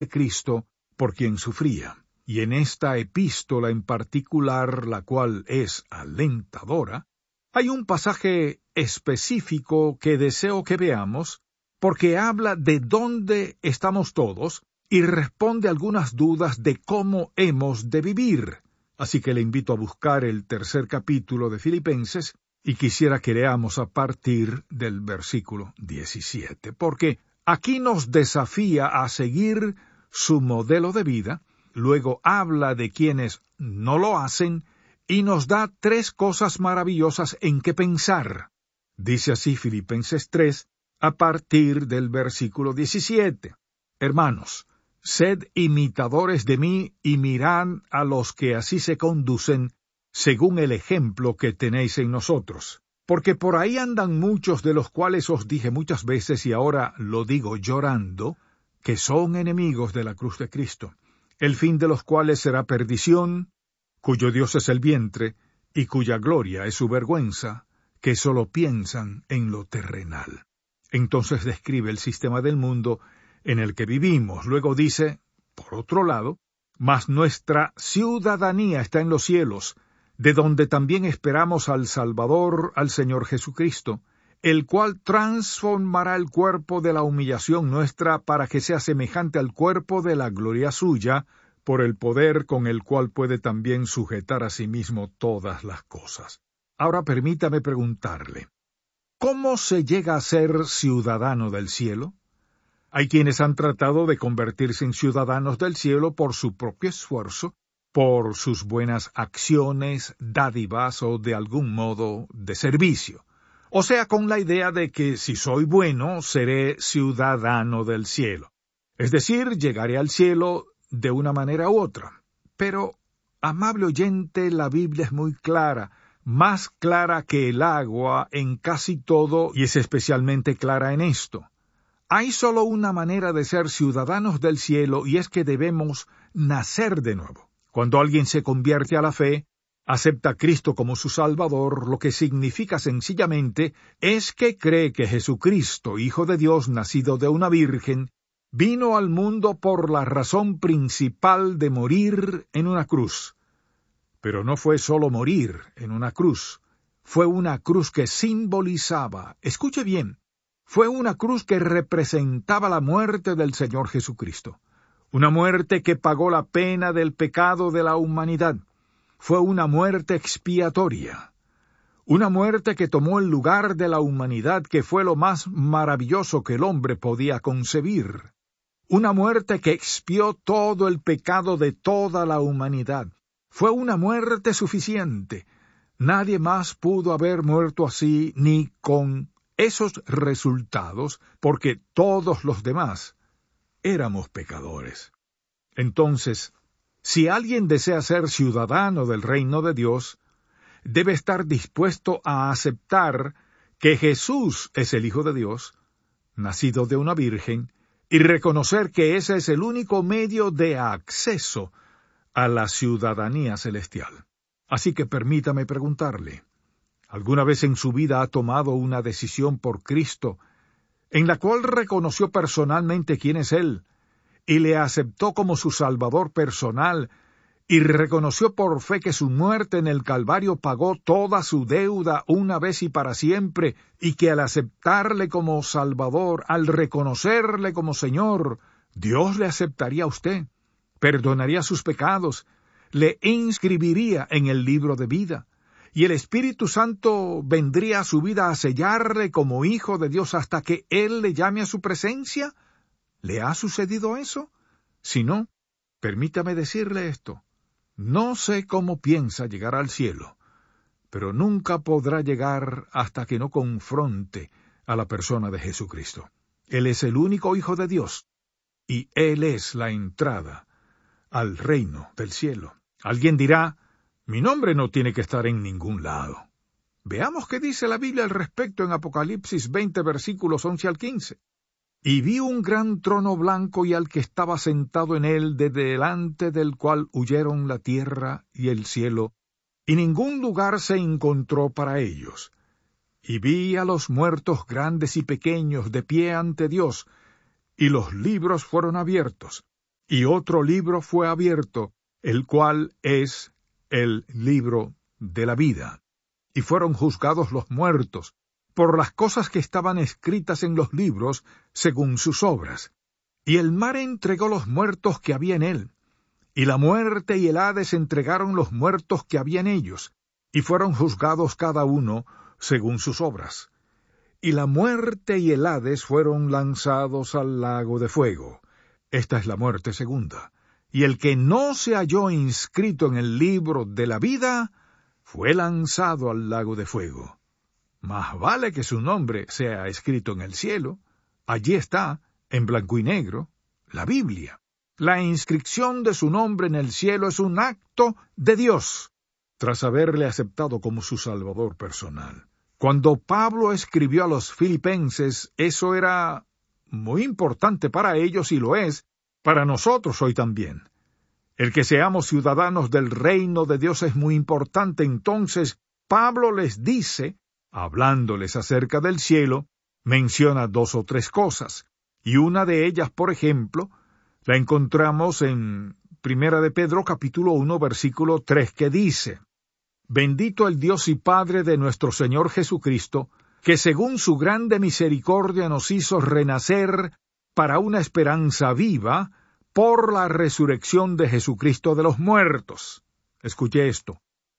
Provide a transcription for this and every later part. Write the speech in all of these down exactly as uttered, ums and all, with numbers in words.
de Cristo por quien sufría. Y en esta epístola en particular, la cual es alentadora, hay un pasaje específico que deseo que veamos, porque habla de dónde estamos todos y responde algunas dudas de cómo hemos de vivir. Así que le invito a buscar el tercer capítulo de Filipenses y quisiera que leamos a partir del versículo diecisiete, porque aquí nos desafía a seguir su modelo de vida, luego habla de quienes no lo hacen y nos da tres cosas maravillosas en que pensar. Dice así Filipenses tres, a partir del versículo diecisiete. Hermanos, sed imitadores de mí y mirad a los que así se conducen, según el ejemplo que tenéis en nosotros. Porque por ahí andan muchos de los cuales os dije muchas veces, y ahora lo digo llorando, que son enemigos de la cruz de Cristo, el fin de los cuales será perdición, cuyo Dios es el vientre, y cuya gloria es su vergüenza, que sólo piensan en lo terrenal. Entonces describe el sistema del mundo en el que vivimos. Luego dice, por otro lado, mas nuestra ciudadanía está en los cielos, de donde también esperamos al Salvador, al Señor Jesucristo, el cual transformará el cuerpo de la humillación nuestra para que sea semejante al cuerpo de la gloria suya, por el poder con el cual puede también sujetar a sí mismo todas las cosas. Ahora permítame preguntarle, ¿cómo se llega a ser ciudadano del cielo? Hay quienes han tratado de convertirse en ciudadanos del cielo por su propio esfuerzo, por sus buenas acciones, dádivas o de algún modo de servicio. O sea, con la idea de que si soy bueno, seré ciudadano del cielo. Es decir, llegaré al cielo de una manera u otra. Pero, amable oyente, la Biblia es muy clara, más clara que el agua en casi todo, y es especialmente clara en esto. Hay solo una manera de ser ciudadanos del cielo, y es que debemos nacer de nuevo. Cuando alguien se convierte a la fe, acepta a Cristo como su Salvador, lo que significa sencillamente es que cree que Jesucristo, Hijo de Dios, nacido de una virgen, vino al mundo por la razón principal de morir en una cruz. Pero no fue solo morir en una cruz, fue una cruz que simbolizaba, escuche bien, fue una cruz que representaba la muerte del Señor Jesucristo, una muerte que pagó la pena del pecado de la humanidad. Fue una muerte expiatoria, una muerte que tomó el lugar de la humanidad, que fue lo más maravilloso que el hombre podía concebir. Una muerte que expió todo el pecado de toda la humanidad. Fue una muerte suficiente. Nadie más pudo haber muerto así, ni con esos resultados, porque todos los demás éramos pecadores. Entonces, si alguien desea ser ciudadano del reino de Dios, debe estar dispuesto a aceptar que Jesús es el Hijo de Dios, nacido de una virgen, y reconocer que ese es el único medio de acceso a la ciudadanía celestial. Así que permítame preguntarle, ¿alguna vez en su vida ha tomado una decisión por Cristo, en la cual reconoció personalmente quién es Él, y le aceptó como su Salvador personal, y reconoció por fe que su muerte en el Calvario pagó toda su deuda una vez y para siempre, y que al aceptarle como Salvador, al reconocerle como Señor, Dios le aceptaría a usted, perdonaría sus pecados, le inscribiría en el libro de vida, y el Espíritu Santo vendría a su vida a sellarle como hijo de Dios hasta que Él le llame a su presencia? ¿Le ha sucedido eso? Si no, permítame decirle esto. No sé cómo piensa llegar al cielo, pero nunca podrá llegar hasta que no confronte a la persona de Jesucristo. Él es el único Hijo de Dios, y Él es la entrada al reino del cielo. Alguien dirá, mi nombre no tiene que estar en ningún lado. Veamos qué dice la Biblia al respecto en Apocalipsis veinte, versículos once al quince. Y vi un gran trono blanco y al que estaba sentado en él, de delante del cual huyeron la tierra y el cielo, y ningún lugar se encontró para ellos. Y vi a los muertos grandes y pequeños de pie ante Dios, y los libros fueron abiertos, y otro libro fue abierto, el cual es el libro de la vida. Y fueron juzgados los muertos, por las cosas que estaban escritas en los libros, según sus obras. Y el mar entregó los muertos que había en él, y la muerte y el Hades entregaron los muertos que había en ellos, y fueron juzgados cada uno según sus obras. Y la muerte y el Hades fueron lanzados al lago de fuego. Esta es la muerte segunda. Y el que no se halló inscrito en el libro de la vida, fue lanzado al lago de fuego. Más vale que su nombre sea escrito en el cielo. Allí está, en blanco y negro, la Biblia. La inscripción de su nombre en el cielo es un acto de Dios, tras haberle aceptado como su Salvador personal. Cuando Pablo escribió a los filipenses, eso era muy importante para ellos y lo es para nosotros hoy también. El que seamos ciudadanos del reino de Dios es muy importante. Entonces, Pablo les dice, hablándoles acerca del cielo, menciona dos o tres cosas, y una de ellas, por ejemplo, la encontramos en Primera de Pedro, capítulo uno, versículo tres, que dice: Bendito el Dios y Padre de nuestro Señor Jesucristo, que según su grande misericordia nos hizo renacer para una esperanza viva, por la resurrección de Jesucristo de los muertos. Escuche esto.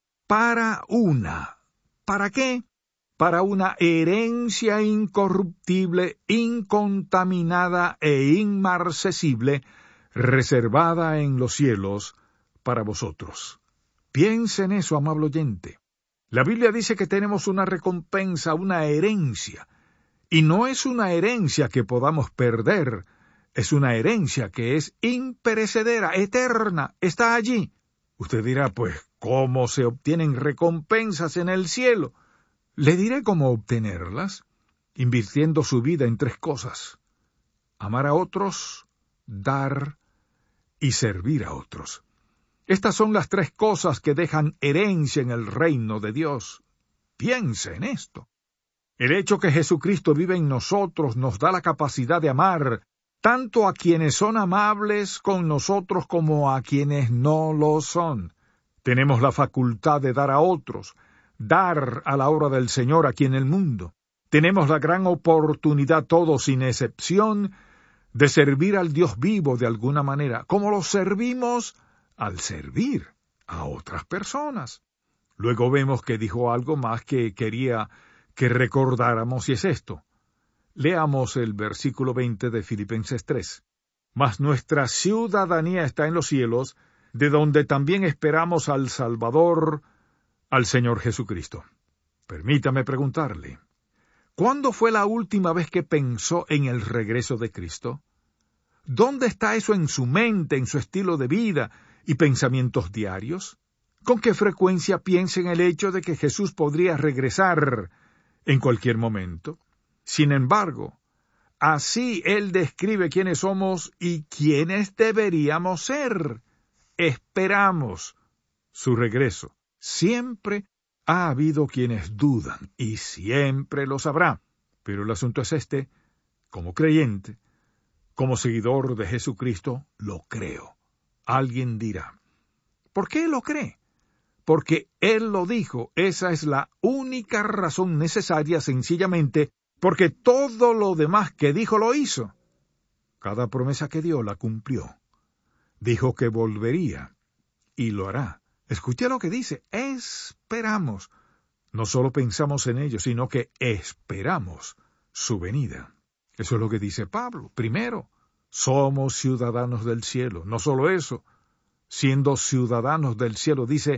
Para una. ¿Para qué? Para una herencia incorruptible, incontaminada e inmarcesible, reservada en los cielos para vosotros. Piensa en eso, amable oyente. La Biblia dice que tenemos una recompensa, una herencia, y no es una herencia que podamos perder. Es una herencia que es imperecedera, eterna, está allí. Usted dirá, pues, ¿cómo se obtienen recompensas en el cielo? Le diré cómo obtenerlas, invirtiendo su vida en tres cosas: amar a otros, dar y servir a otros. Estas son las tres cosas que dejan herencia en el reino de Dios. Piense en esto. El hecho que Jesucristo vive en nosotros nos da la capacidad de amar tanto a quienes son amables con nosotros como a quienes no lo son. Tenemos la facultad de dar a otros, dar a la obra del Señor aquí en el mundo. Tenemos la gran oportunidad, todos sin excepción, de servir al Dios vivo de alguna manera, como lo servimos al servir a otras personas. Luego vemos que dijo algo más que quería que recordáramos, y es esto. Leamos el versículo veinte de Filipenses tres. Mas nuestra ciudadanía está en los cielos, de donde también esperamos al Salvador, al Señor Jesucristo. Permítame preguntarle, ¿cuándo fue la última vez que pensó en el regreso de Cristo? ¿Dónde está eso en su mente, en su estilo de vida y pensamientos diarios? ¿Con qué frecuencia piensa en el hecho de que Jesús podría regresar en cualquier momento? Sin embargo, así Él describe quiénes somos y quiénes deberíamos ser. Esperamos su regreso. Siempre ha habido quienes dudan, y siempre los habrá. Pero el asunto es este: como creyente, como seguidor de Jesucristo, lo creo. Alguien dirá, ¿por qué lo cree? Porque Él lo dijo. Esa es la única razón necesaria, sencillamente, porque todo lo demás que dijo lo hizo. Cada promesa que dio la cumplió. Dijo que volvería, y lo hará. Escuché lo que dice, esperamos. No solo pensamos en ello, sino que esperamos su venida. Eso es lo que dice Pablo. Primero, somos ciudadanos del cielo. No solo eso, siendo ciudadanos del cielo, dice,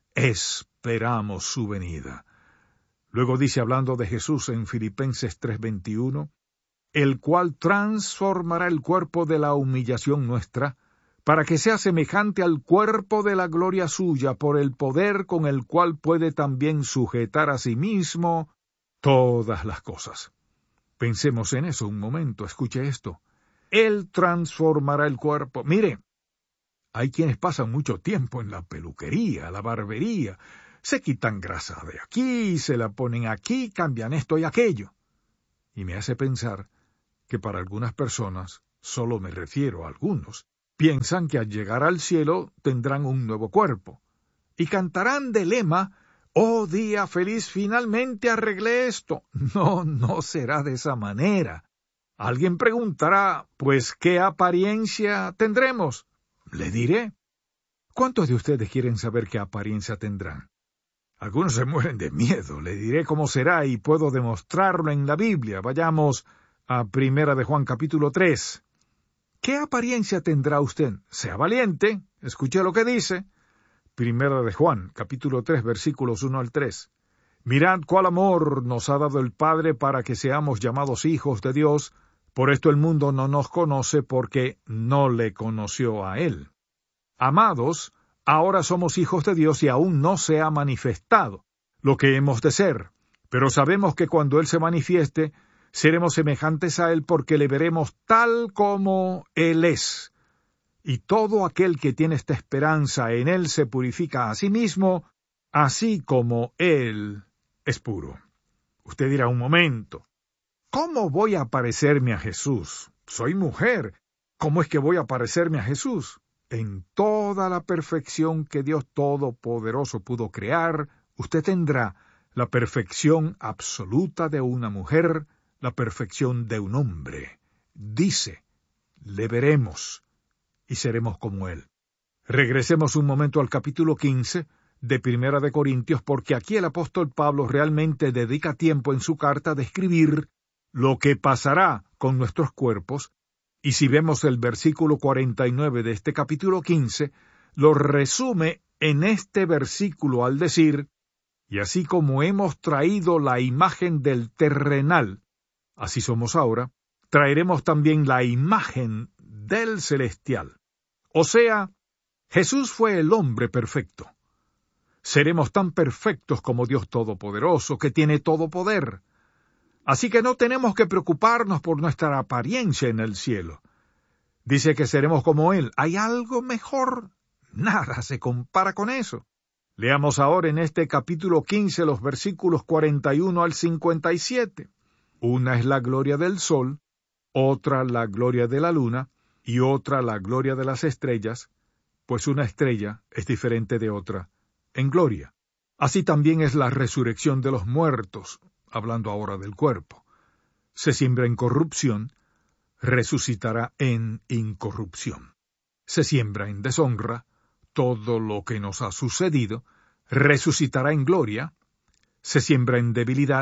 esperamos su venida. Luego dice, hablando de Jesús en Filipenses tres veintiuno, el cual transformará el cuerpo de la humillación nuestra, para que sea semejante al cuerpo de la gloria suya, por el poder con el cual puede también sujetar a sí mismo todas las cosas. Pensemos en eso un momento, escuche esto. Él transformará el cuerpo. Mire, hay quienes pasan mucho tiempo en la peluquería, la barbería, se quitan grasa de aquí, se la ponen aquí, cambian esto y aquello. Y me hace pensar que para algunas personas, solo me refiero a algunos, Piensan que al llegar al cielo tendrán un nuevo cuerpo, y cantarán de lema: «Oh día feliz, finalmente arreglé esto». No, no será de esa manera. Alguien preguntará: «Pues, ¿qué apariencia tendremos?». Le diré. ¿Cuántos de ustedes quieren saber qué apariencia tendrán? Algunos se mueren de miedo. Le diré cómo será y puedo demostrarlo en la Biblia. Vayamos a Primera de Juan capítulo tres. ¿Qué apariencia tendrá usted? Sea valiente. Escuche lo que dice. Primera de Juan capítulo tres, versículos uno al tres. Mirad cuál amor nos ha dado el Padre para que seamos llamados hijos de Dios. Por esto el mundo no nos conoce, porque no le conoció a Él. Amados, ahora somos hijos de Dios y aún no se ha manifestado lo que hemos de ser, pero sabemos que cuando Él se manifieste, seremos semejantes a Él porque le veremos tal como Él es. Y todo aquel que tiene esta esperanza en Él se purifica a sí mismo, así como Él es puro. Usted dirá: un momento, ¿cómo voy a parecerme a Jesús? Soy mujer, ¿cómo es que voy a parecerme a Jesús? En toda la perfección que Dios Todopoderoso pudo crear, usted tendrá la perfección absoluta de una mujer, la perfección de un hombre. Dice: le veremos y seremos como Él. Regresemos un momento al capítulo quince de Primera de Corintios, porque aquí el apóstol Pablo realmente dedica tiempo en su carta a describir lo que pasará con nuestros cuerpos. Y si vemos el versículo cuarenta y nueve de este capítulo quince, lo resume en este versículo al decir: y así como hemos traído la imagen del terrenal, así somos ahora, traeremos también la imagen del celestial. O sea, Jesús fue el hombre perfecto. Seremos tan perfectos como Dios Todopoderoso, que tiene todo poder. Así que no tenemos que preocuparnos por nuestra apariencia en el cielo. Dice que seremos como Él. ¿Hay algo mejor? Nada se compara con eso. Leamos ahora en este capítulo quince los versículos cuarenta y uno al cincuenta y siete. Una es la gloria del sol, otra la gloria de la luna, y otra la gloria de las estrellas, pues una estrella es diferente de otra en gloria. Así también es la resurrección de los muertos, hablando ahora del cuerpo. Se siembra en corrupción, resucitará en incorrupción. Se siembra en deshonra, todo lo que nos ha sucedido, resucitará en gloria. Se siembra en debilidad,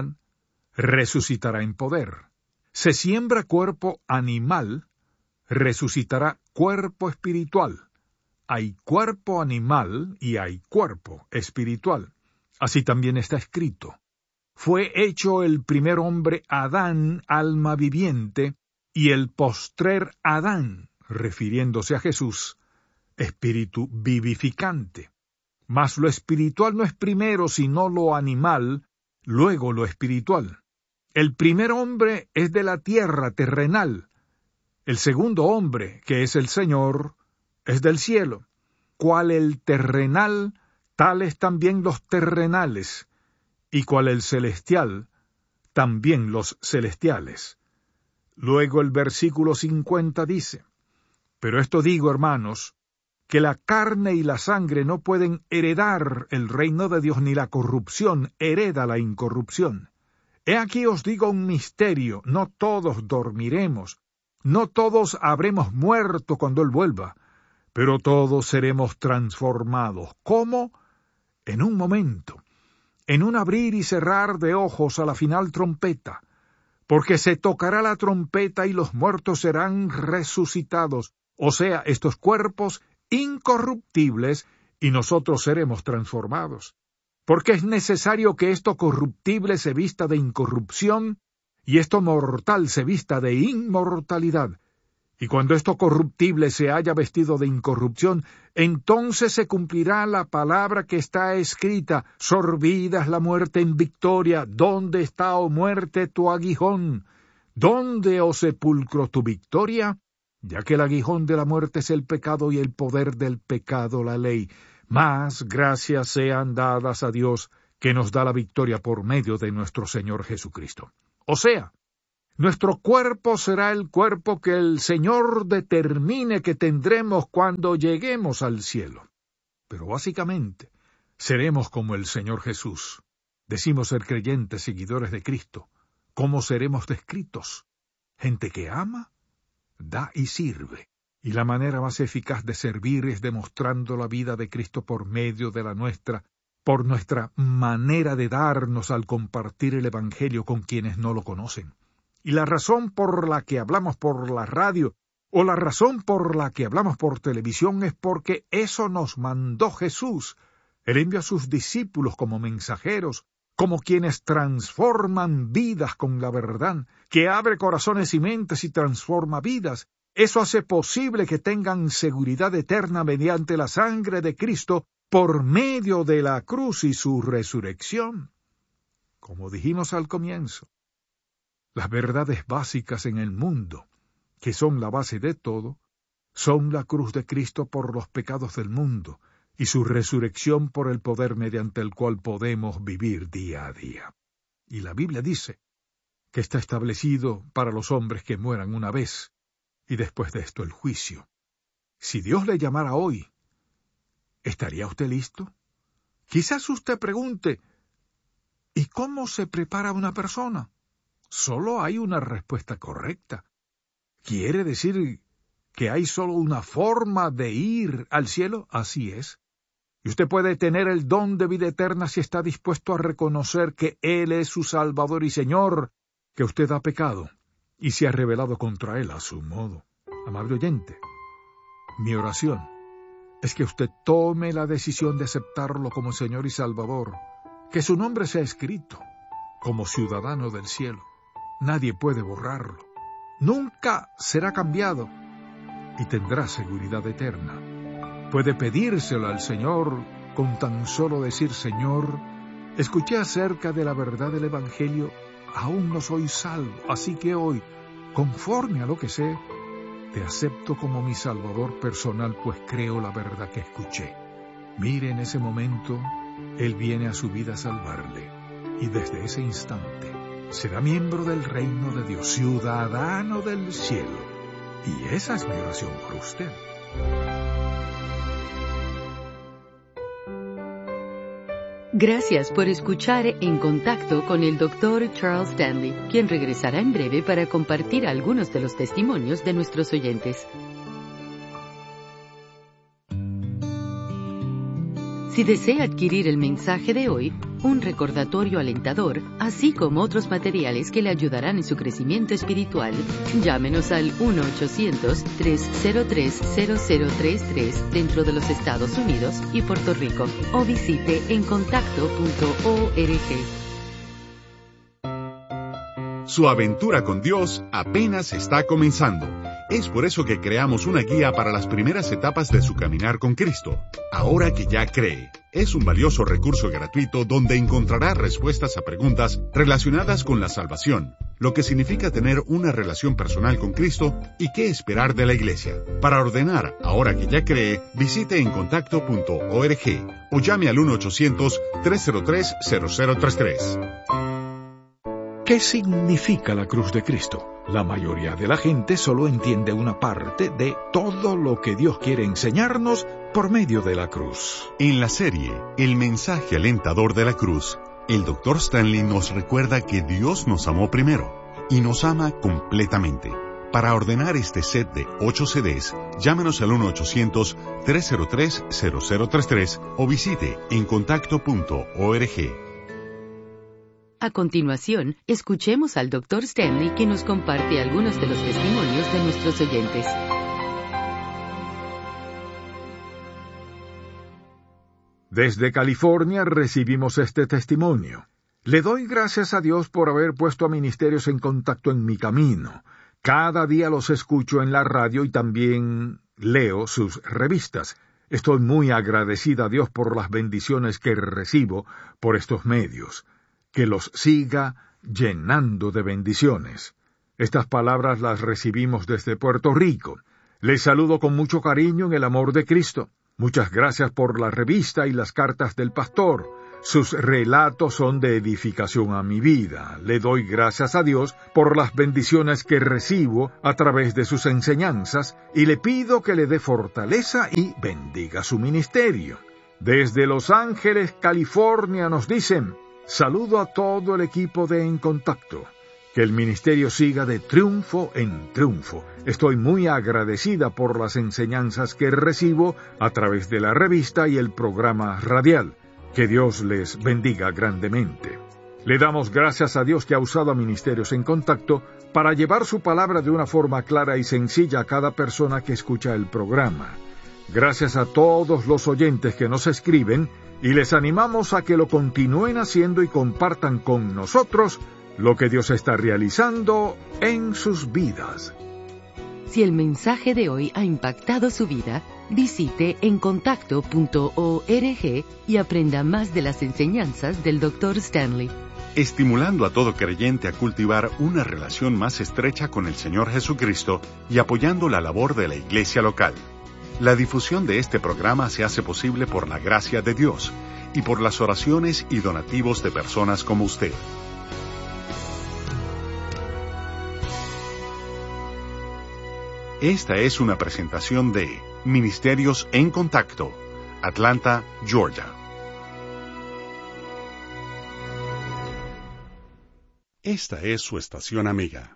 resucitará en poder. Se siembra cuerpo animal, resucitará cuerpo espiritual. Hay cuerpo animal y hay cuerpo espiritual. Así también está escrito: fue hecho el primer hombre Adán, alma viviente, y el postrer Adán, refiriéndose a Jesús, espíritu vivificante. Mas lo espiritual no es primero, sino lo animal, luego lo espiritual. El primer hombre es de la tierra terrenal. El segundo hombre, que es el Señor, es del cielo. Cual el terrenal, tales también los terrenales, y cual el celestial, también los celestiales. Luego el versículo cincuenta dice: pero esto digo, hermanos, que la carne y la sangre no pueden heredar el reino de Dios, ni la corrupción hereda la incorrupción. He aquí os digo un misterio: no todos dormiremos, no todos habremos muerto cuando Él vuelva, pero todos seremos transformados. ¿Cómo? En un momento, en un abrir y cerrar de ojos a la final trompeta, porque se tocará la trompeta y los muertos serán resucitados, o sea, estos cuerpos incorruptibles, y nosotros seremos transformados. Porque es necesario que esto corruptible se vista de incorrupción, y esto mortal se vista de inmortalidad. Y cuando esto corruptible se haya vestido de incorrupción, entonces se cumplirá la palabra que está escrita: sorbida es la muerte en victoria. ¿Dónde está, oh muerte, tu aguijón? ¿Dónde, oh sepulcro, tu victoria? Ya que el aguijón de la muerte es el pecado, y el poder del pecado la ley. Mas gracias sean dadas a Dios, que nos da la victoria por medio de nuestro Señor Jesucristo. O sea, Nuestro cuerpo será el cuerpo que el Señor determine que tendremos cuando lleguemos al cielo. Pero básicamente, seremos como el Señor Jesús. Decimos ser creyentes, seguidores de Cristo. ¿Cómo seremos descritos? Gente que ama, da y sirve. Y la manera más eficaz de servir es demostrando la vida de Cristo por medio de la nuestra, por nuestra manera de darnos al compartir el Evangelio con quienes no lo conocen. Y la razón por la que hablamos por la radio, o la razón por la que hablamos por televisión, es porque eso nos mandó Jesús. Él envió a sus discípulos como mensajeros, como quienes transforman vidas con la verdad, que abre corazones y mentes y transforma vidas. Eso hace posible que tengan seguridad eterna mediante la sangre de Cristo por medio de la cruz y su resurrección. Como dijimos al comienzo, las verdades básicas en el mundo, que son la base de todo, son la cruz de Cristo por los pecados del mundo y su resurrección por el poder mediante el cual podemos vivir día a día. Y la Biblia dice que está establecido para los hombres que mueran una vez, y después de esto el juicio. Si Dios le llamara hoy, ¿estaría usted listo? Quizás usted pregunte, ¿y cómo se prepara una persona? Solo hay una respuesta correcta. ¿Quiere decir que hay solo una forma de ir al cielo? Así es. Y usted puede tener el don de vida eterna si está dispuesto a reconocer que Él es su Salvador y Señor, que usted ha pecado y se ha rebelado contra Él a su modo. Amable oyente, mi oración es que usted tome la decisión de aceptarlo como Señor y Salvador, que su nombre sea escrito como ciudadano del cielo. Nadie puede borrarlo. Nunca será cambiado y tendrá seguridad eterna. Puede pedírselo al Señor con tan solo decir: Señor, escuché acerca de la verdad del Evangelio, aún no soy salvo, así que hoy, conforme a lo que sé, te acepto como mi Salvador personal, pues creo la verdad que escuché. Mire, en ese momento, Él viene a su vida a salvarle, y desde ese instante será miembro del reino de Dios, ciudadano del cielo. Y esa es mi oración por usted. Gracias por escuchar En Contacto con el doctor Charles Stanley, quien regresará en breve para compartir algunos de los testimonios de nuestros oyentes. Si desea adquirir el mensaje de hoy, un recordatorio alentador, así como otros materiales que le ayudarán en su crecimiento espiritual, llámenos al uno ochocientos, tres cero tres, cero cero tres tres dentro de los Estados Unidos y Puerto Rico, o visite en contacto punto org. Su aventura con Dios apenas está comenzando. Es por eso que creamos una guía para las primeras etapas de su caminar con Cristo. Ahora que ya cree, es un valioso recurso gratuito donde encontrará respuestas a preguntas relacionadas con la salvación, lo que significa tener una relación personal con Cristo y qué esperar de la Iglesia. Para ordenar Ahora que ya cree, visite en contacto punto org o llame al uno ochocientos, tres cero tres, cero cero tres tres. ¿Qué significa la cruz de Cristo? La mayoría de la gente solo entiende una parte de todo lo que Dios quiere enseñarnos por medio de la cruz. En la serie El mensaje alentador de la cruz, el doctor Stanley nos recuerda que Dios nos amó primero y nos ama completamente. Para ordenar este set de ocho C Ds, llámenos al uno ochocientos, tres cero tres, cero cero tres tres o visite en contacto punto org. A continuación, escuchemos al doctor Stanley, que nos comparte algunos de los testimonios de nuestros oyentes. Desde California recibimos este testimonio. Le doy gracias a Dios por haber puesto a Ministerios en Contacto en mi camino. Cada día los escucho en la radio y también leo sus revistas. Estoy muy agradecida a Dios por las bendiciones que recibo por estos medios. Que los siga llenando de bendiciones. Estas palabras las recibimos desde Puerto Rico. Les saludo con mucho cariño en el amor de Cristo. Muchas gracias por la revista y las cartas del pastor. Sus relatos son de edificación a mi vida. Le doy gracias a Dios por las bendiciones que recibo a través de sus enseñanzas y le pido que le dé fortaleza y bendiga su ministerio. Desde Los Ángeles, California, nos dicen: saludo a todo el equipo de En Contacto. Que el ministerio siga de triunfo en triunfo. Estoy muy agradecida por las enseñanzas que recibo a través de la revista y el programa radial. Que Dios les bendiga grandemente. Le damos gracias a Dios que ha usado a Ministerios en Contacto para llevar su palabra de una forma clara y sencilla a cada persona que escucha el programa. Gracias a todos los oyentes que nos escriben y les animamos a que lo continúen haciendo y compartan con nosotros lo que Dios está realizando en sus vidas. Si el mensaje de hoy ha impactado su vida, visite en contacto punto org y aprenda más de las enseñanzas del doctor Stanley. Estimulando a todo creyente a cultivar una relación más estrecha con el Señor Jesucristo y apoyando la labor de la iglesia local. La difusión de este programa se hace posible por la gracia de Dios y por las oraciones y donativos de personas como usted. Esta es una presentación de Ministerios en Contacto, Atlanta, Georgia. Esta es su estación amiga.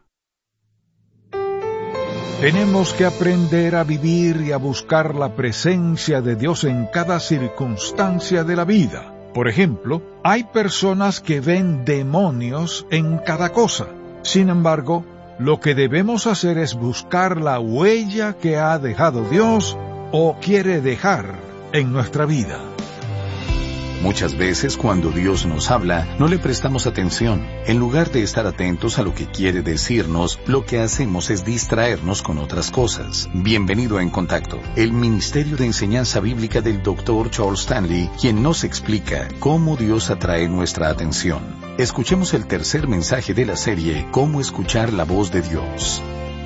Tenemos que aprender a vivir y a buscar la presencia de Dios en cada circunstancia de la vida. Por ejemplo, hay personas que ven demonios en cada cosa. Sin embargo, lo que debemos hacer es buscar la huella que ha dejado Dios o quiere dejar en nuestra vida. Muchas veces cuando Dios nos habla, no le prestamos atención. En lugar de estar atentos a lo que quiere decirnos, lo que hacemos es distraernos con otras cosas. Bienvenido a En Contacto, el Ministerio de Enseñanza Bíblica del doctor Charles Stanley, quien nos explica cómo Dios atrae nuestra atención. Escuchemos el tercer mensaje de la serie, Cómo escuchar la voz de Dios.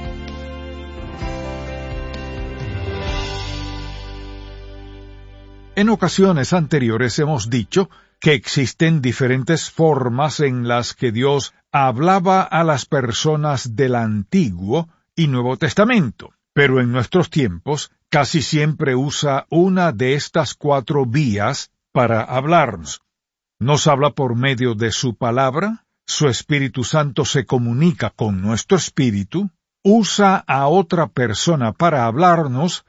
En ocasiones anteriores hemos dicho que existen diferentes formas en las que Dios hablaba a las personas del Antiguo y Nuevo Testamento, pero en nuestros tiempos casi siempre usa una de estas cuatro vías para hablarnos. Nos habla por medio de su palabra, su Espíritu Santo se comunica con nuestro espíritu, usa a otra persona para hablarnos,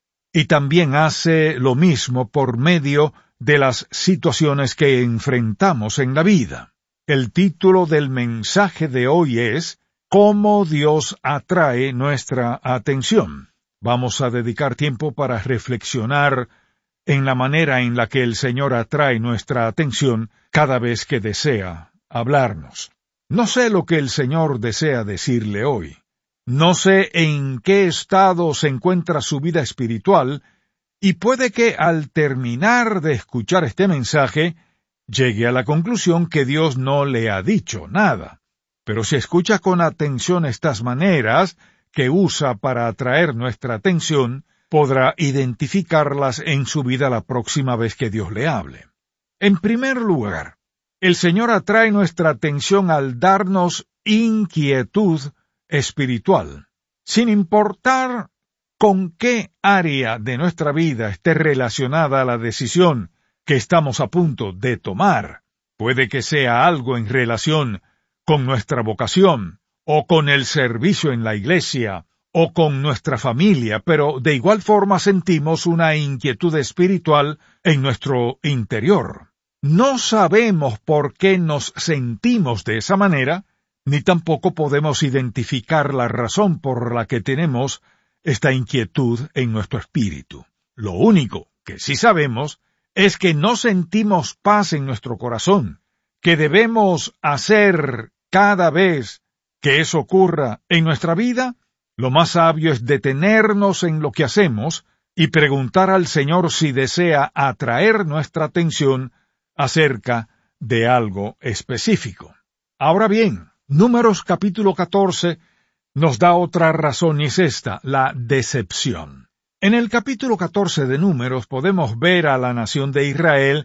y también hace lo mismo por medio de las situaciones que enfrentamos en la vida. El título del mensaje de hoy es ¿Cómo Dios atrae nuestra atención? Vamos a dedicar tiempo para reflexionar en la manera en la que el Señor atrae nuestra atención cada vez que desea hablarnos. No sé lo que el Señor desea decirle hoy. No sé en qué estado se encuentra su vida espiritual, y puede que al terminar de escuchar este mensaje, llegue a la conclusión que Dios no le ha dicho nada. Pero si escucha con atención estas maneras que usa para atraer nuestra atención, podrá identificarlas en su vida la próxima vez que Dios le hable. En primer lugar, el Señor atrae nuestra atención al darnos inquietud espiritual, sin importar con qué área de nuestra vida esté relacionada a la decisión que estamos a punto de tomar. Puede que sea algo en relación con nuestra vocación, o con el servicio en la iglesia, o con nuestra familia, pero de igual forma sentimos una inquietud espiritual en nuestro interior. No sabemos por qué nos sentimos de esa manera, ni tampoco podemos identificar la razón por la que tenemos esta inquietud en nuestro espíritu. Lo único que sí sabemos es que no sentimos paz en nuestro corazón, que debemos hacer cada vez que eso ocurra en nuestra vida. Lo más sabio es detenernos en lo que hacemos y preguntar al Señor si desea atraer nuestra atención acerca de algo específico. Ahora bien, Números capítulo catorce nos da otra razón y es esta, la decepción. En el capítulo catorce de Números podemos ver a la nación de Israel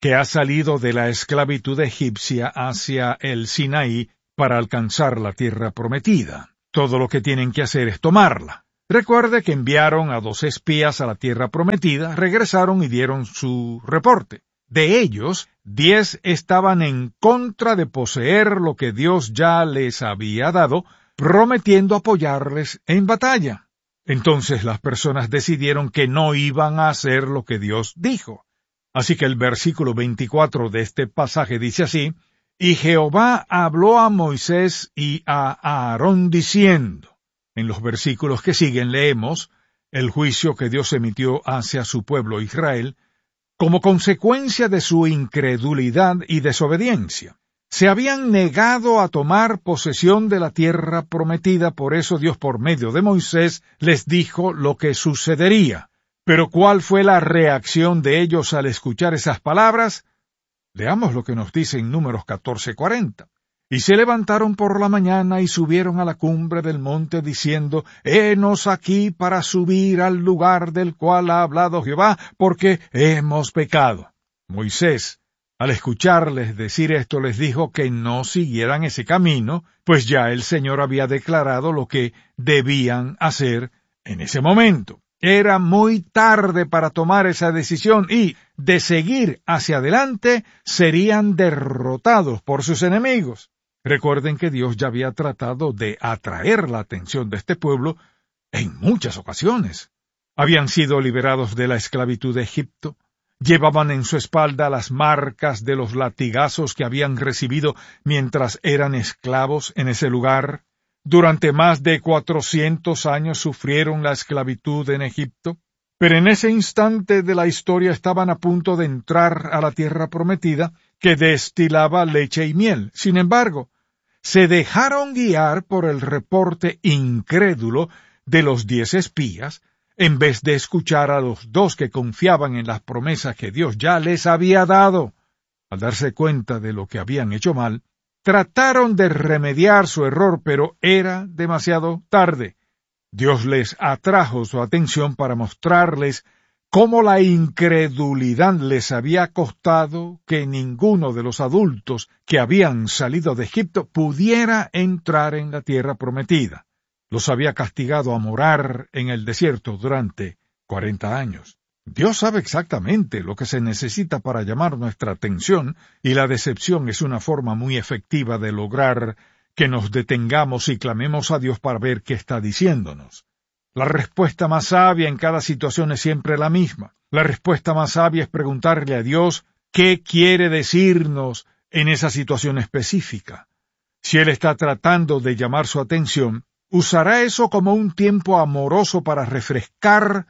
que ha salido de la esclavitud egipcia hacia el Sinaí para alcanzar la tierra prometida. Todo lo que tienen que hacer es tomarla. Recuerde que enviaron a dos espías a la tierra prometida, regresaron y dieron su reporte. De ellos, diez estaban en contra de poseer lo que Dios ya les había dado, prometiendo apoyarles en batalla. Entonces las personas decidieron que no iban a hacer lo que Dios dijo. Así que el versículo veinticuatro de este pasaje dice así: «Y Jehová habló a Moisés y a Aarón diciendo». En los versículos que siguen leemos el juicio que Dios emitió hacia su pueblo Israel como consecuencia de su incredulidad y desobediencia. Se habían negado a tomar posesión de la tierra prometida, por eso Dios por medio de Moisés les dijo lo que sucedería. Pero ¿cuál fue la reacción de ellos al escuchar esas palabras? Leamos lo que nos dice en Números catorce cuarenta. «Y se levantaron por la mañana y subieron a la cumbre del monte diciendo, Henos aquí para subir al lugar del cual ha hablado Jehová, porque hemos pecado». Moisés, al escucharles decir esto, les dijo que no siguieran ese camino, pues ya el Señor había declarado lo que debían hacer en ese momento. Era muy tarde para tomar esa decisión y, de seguir hacia adelante, serían derrotados por sus enemigos. Recuerden que Dios ya había tratado de atraer la atención de este pueblo en muchas ocasiones. Habían sido liberados de la esclavitud de Egipto, llevaban en su espalda las marcas de los latigazos que habían recibido mientras eran esclavos en ese lugar. Durante más de cuatrocientos años sufrieron la esclavitud en Egipto, pero en ese instante de la historia estaban a punto de entrar a la tierra prometida, que destilaba leche y miel. Sin embargo, se dejaron guiar por el reporte incrédulo de los diez espías, en vez de escuchar a los dos que confiaban en las promesas que Dios ya les había dado. Al darse cuenta de lo que habían hecho mal, trataron de remediar su error, pero era demasiado tarde. Dios les atrajo su atención para mostrarles cómo la incredulidad les había costado que ninguno de los adultos que habían salido de Egipto pudiera entrar en la tierra prometida. Los había castigado a morar en el desierto durante cuarenta años. Dios sabe exactamente lo que se necesita para llamar nuestra atención, y la decepción es una forma muy efectiva de lograr que nos detengamos y clamemos a Dios para ver qué está diciéndonos. La respuesta más sabia en cada situación es siempre la misma. La respuesta más sabia es preguntarle a Dios qué quiere decirnos en esa situación específica. Si Él está tratando de llamar su atención, usará eso como un tiempo amoroso para refrescar,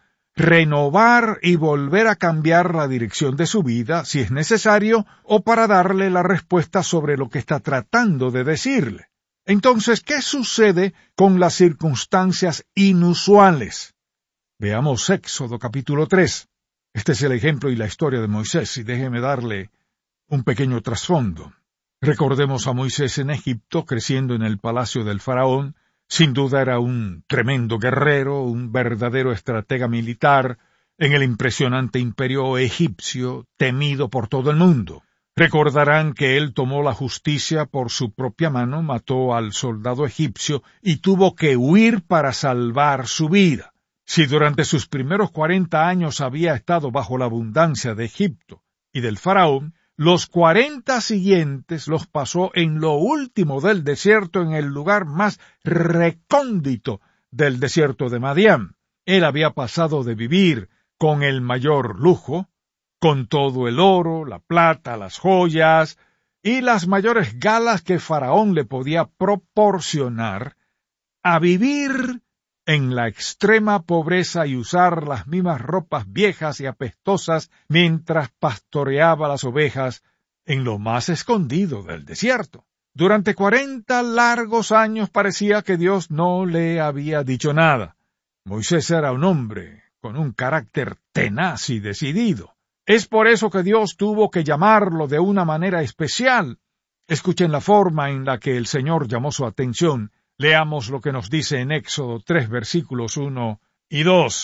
renovar y volver a cambiar la dirección de su vida, si es necesario, o para darle la respuesta sobre lo que está tratando de decirle. Entonces, ¿qué sucede con las circunstancias inusuales? Veamos Éxodo capítulo tres. Este es el ejemplo y la historia de Moisés, y déjeme darle un pequeño trasfondo. Recordemos a Moisés en Egipto, creciendo en el palacio del faraón. Sin duda era un tremendo guerrero, un verdadero estratega militar en el impresionante imperio egipcio, temido por todo el mundo. Recordarán que él tomó la justicia por su propia mano, mató al soldado egipcio y tuvo que huir para salvar su vida. Si durante sus primeros cuarenta años había estado bajo la abundancia de Egipto y del faraón, los cuarenta siguientes los pasó en lo último del desierto, en el lugar más recóndito del desierto de Madián. Él había pasado de vivir con el mayor lujo, con todo el oro, la plata, las joyas y las mayores galas que Faraón le podía proporcionar, a vivir en la extrema pobreza y usar las mismas ropas viejas y apestosas mientras pastoreaba las ovejas en lo más escondido del desierto. Durante cuarenta largos años parecía que Dios no le había dicho nada. Moisés era un hombre con un carácter tenaz y decidido. Es por eso que Dios tuvo que llamarlo de una manera especial. Escuchen la forma en la que el Señor llamó su atención. Leamos lo que nos dice en Éxodo tres, versículos uno y dos.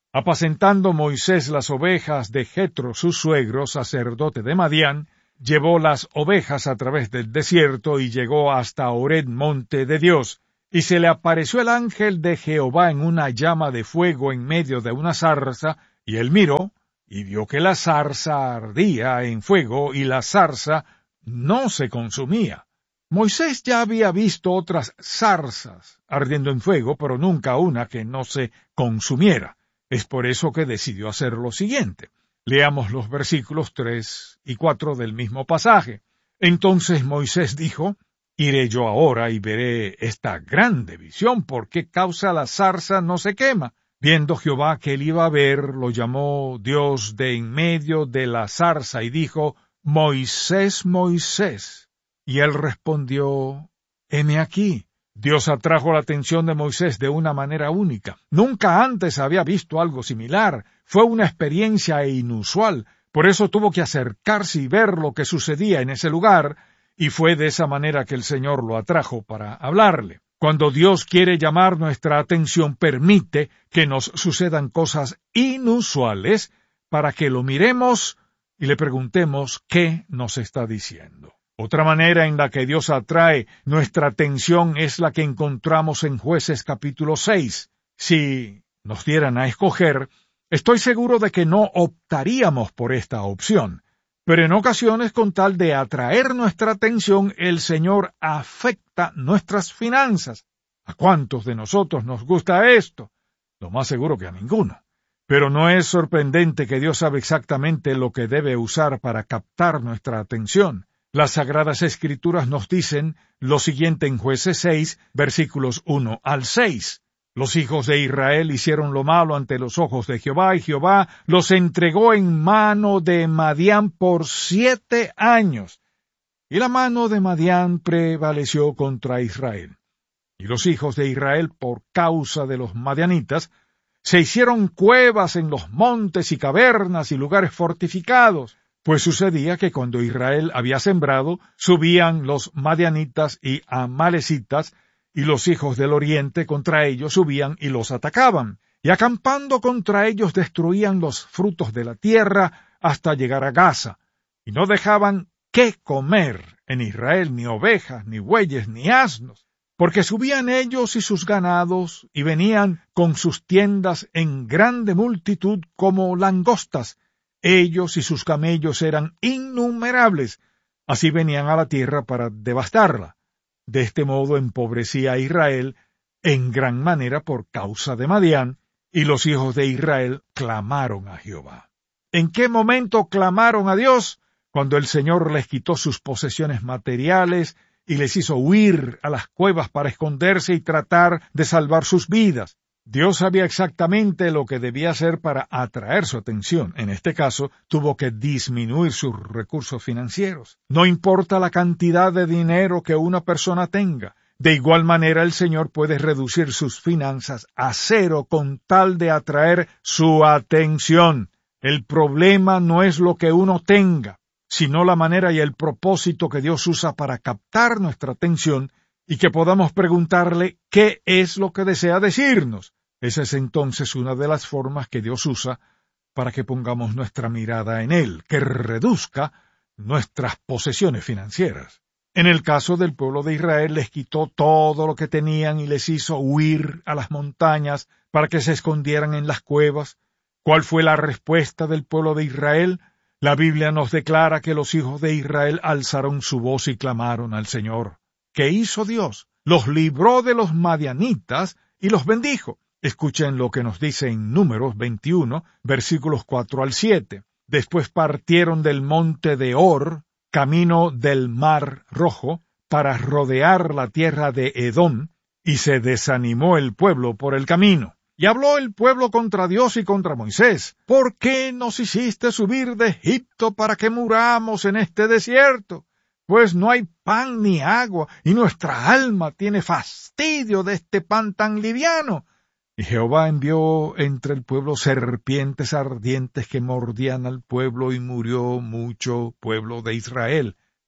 Apacentando Moisés las ovejas de Jetro, su suegro, sacerdote de Madián, llevó las ovejas a través del desierto y llegó hasta Horeb, monte de Dios, y se le apareció el ángel de Jehová en una llama de fuego en medio de una zarza, y él miró, y vio que la zarza ardía en fuego, y la zarza no se consumía. Moisés ya había visto otras zarzas ardiendo en fuego, pero nunca una que no se consumiera. Es por eso que decidió hacer lo siguiente. Leamos los versículos tres y cuatro del mismo pasaje. Entonces Moisés dijo, iré yo ahora y veré esta grande visión, ¿por qué causa la zarza no se quema? Viendo Jehová que él iba a ver, lo llamó Dios de en medio de la zarza y dijo, Moisés, Moisés. Y él respondió, heme aquí. Dios atrajo la atención de Moisés de una manera única. Nunca antes había visto algo similar. Fue una experiencia inusual. Por eso tuvo que acercarse y ver lo que sucedía en ese lugar, y fue de esa manera que el Señor lo atrajo para hablarle. Cuando Dios quiere llamar nuestra atención, permite que nos sucedan cosas inusuales para que lo miremos y le preguntemos qué nos está diciendo. Otra manera en la que Dios atrae nuestra atención es la que encontramos en Jueces capítulo seis. Si nos dieran a escoger, estoy seguro de que no optaríamos por esta opción. Pero en ocasiones, con tal de atraer nuestra atención, el Señor afecta nuestras finanzas. ¿A cuántos de nosotros nos gusta esto? Lo más seguro que a ninguno. Pero no es sorprendente que Dios sabe exactamente lo que debe usar para captar nuestra atención. Las Sagradas Escrituras nos dicen lo siguiente en Jueces seis, versículos uno al seis. Los hijos de Israel hicieron lo malo ante los ojos de Jehová, y Jehová los entregó en mano de Madián por siete años. Y la mano de Madián prevaleció contra Israel. Y los hijos de Israel, por causa de los madianitas, se hicieron cuevas en los montes y cavernas y lugares fortificados. Pues sucedía que cuando Israel había sembrado, subían los madianitas y amalecitas, y los hijos del oriente contra ellos subían y los atacaban, y acampando contra ellos destruían los frutos de la tierra hasta llegar a Gaza, y no dejaban qué comer en Israel, ni ovejas, ni bueyes, ni asnos, porque subían ellos y sus ganados, y venían con sus tiendas en grande multitud como langostas. Ellos y sus camellos eran innumerables, así venían a la tierra para devastarla. De este modo empobrecía a Israel en gran manera por causa de Madián, y los hijos de Israel clamaron a Jehová. ¿En qué momento clamaron a Dios? Cuando el Señor les quitó sus posesiones materiales y les hizo huir a las cuevas para esconderse y tratar de salvar sus vidas. Dios sabía exactamente lo que debía hacer para atraer su atención. En este caso, tuvo que disminuir sus recursos financieros. No importa la cantidad de dinero que una persona tenga. De igual manera, el Señor puede reducir sus finanzas a cero con tal de atraer su atención. El problema no es lo que uno tenga, sino la manera y el propósito que Dios usa para captar nuestra atención y que podamos preguntarle qué es lo que desea decirnos. Esa es entonces una de las formas que Dios usa para que pongamos nuestra mirada en Él, que reduzca nuestras posesiones financieras. En el caso del pueblo de Israel, les quitó todo lo que tenían y les hizo huir a las montañas para que se escondieran en las cuevas. ¿Cuál fue la respuesta del pueblo de Israel? La Biblia nos declara que los hijos de Israel alzaron su voz y clamaron al Señor. ¿Qué hizo Dios? Los libró de los madianitas y los bendijo. Escuchen lo que nos dice en Números veintiuno, versículos cuatro al siete. Después partieron del monte de Hor, camino del mar Rojo, para rodear la tierra de Edom, y se desanimó el pueblo por el camino. Y habló el pueblo contra Dios y contra Moisés. ¿Por qué nos hiciste subir de Egipto para que muramos en este desierto? Pues no hay pan ni agua, y nuestra alma tiene fastidio de este pan tan liviano. Y Jehová envió entre el pueblo serpientes ardientes que mordían al pueblo, y murió mucho pueblo de Israel.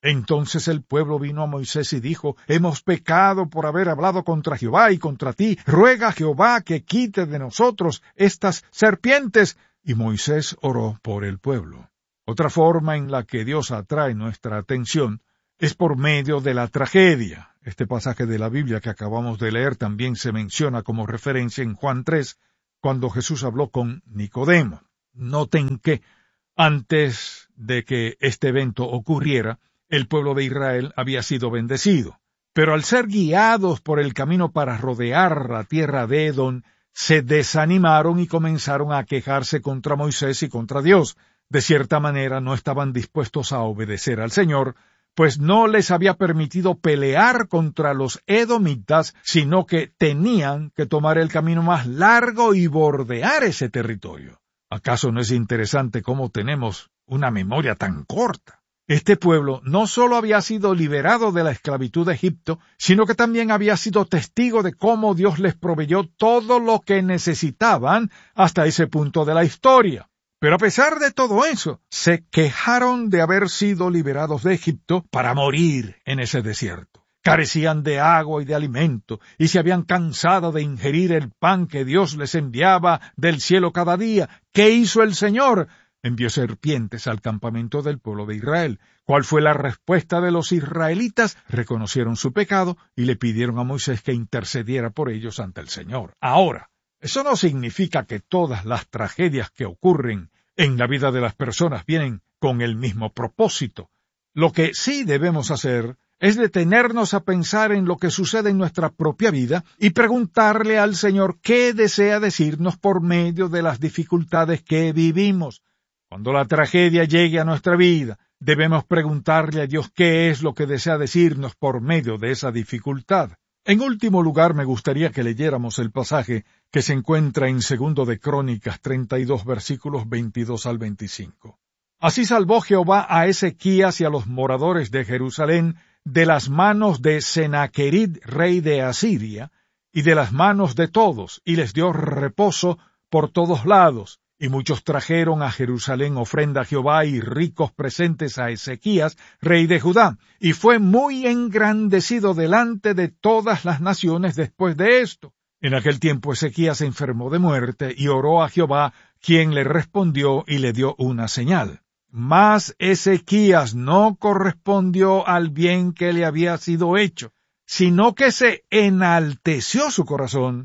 Entonces el pueblo vino a Moisés y dijo, hemos pecado por haber hablado contra Jehová y contra ti. Ruega a Jehová que quite de nosotros estas serpientes. Y Moisés oró por el pueblo. Otra forma en la que Dios atrae nuestra atención es por medio de la tragedia. Este pasaje de la Biblia que acabamos de leer también se menciona como referencia en Juan tres, cuando Jesús habló con Nicodemo. Noten que, antes de que este evento ocurriera, el pueblo de Israel había sido bendecido. Pero al ser guiados por el camino para rodear la tierra de Edom, se desanimaron y comenzaron a quejarse contra Moisés y contra Dios. De cierta manera no estaban dispuestos a obedecer al Señor, pues no les había permitido pelear contra los edomitas, sino que tenían que tomar el camino más largo y bordear ese territorio. ¿Acaso no es interesante cómo tenemos una memoria tan corta? Este pueblo no solo había sido liberado de la esclavitud de Egipto, sino que también había sido testigo de cómo Dios les proveyó todo lo que necesitaban hasta ese punto de la historia. Pero a pesar de todo eso, se quejaron de haber sido liberados de Egipto para morir en ese desierto. Carecían de agua y de alimento, y se habían cansado de ingerir el pan que Dios les enviaba del cielo cada día. ¿Qué hizo el Señor? Envió serpientes al campamento del pueblo de Israel. ¿Cuál fue la respuesta de los israelitas? Reconocieron su pecado y le pidieron a Moisés que intercediera por ellos ante el Señor. Ahora, eso no significa que todas las tragedias que ocurren en la vida de las personas vienen con el mismo propósito. Lo que sí debemos hacer es detenernos a pensar en lo que sucede en nuestra propia vida y preguntarle al Señor qué desea decirnos por medio de las dificultades que vivimos. Cuando la tragedia llegue a nuestra vida, debemos preguntarle a Dios qué es lo que desea decirnos por medio de esa dificultad. En último lugar, me gustaría que leyéramos el pasaje que se encuentra en Segundo de Crónicas treinta y dos, versículos veintidós al veinticinco. Así salvó Jehová a Ezequías y a los moradores de Jerusalén de las manos de Senaquerib, rey de Asiria, y de las manos de todos, y les dio reposo por todos lados. Y muchos trajeron a Jerusalén ofrenda a Jehová y ricos presentes a Ezequías, rey de Judá, y fue muy engrandecido delante de todas las naciones después de esto. En aquel tiempo Ezequías se enfermó de muerte y oró a Jehová, quien le respondió y le dio una señal. Mas Ezequías no correspondió al bien que le había sido hecho, sino que se enalteció su corazón,